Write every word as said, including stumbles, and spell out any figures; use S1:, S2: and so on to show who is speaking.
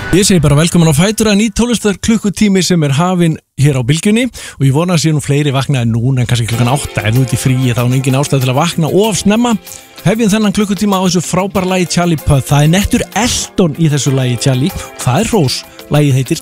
S1: Ég segi bara velkomin á Fætur að ný tónlistar klukkutími sem er hafinn hér á Bylgjunni og ég vona að sé nú fleiri vaknaði núna en kannski klukkan átta ef þú ert í fríi þá er engin ástæð til að vakna of snemma. Hefjum þennan klukkutíma á þessu frábæra lagi Charlie Puth. Það er nettur Elton í þessu lagi Charlie. Það er hrós. Lagið heitir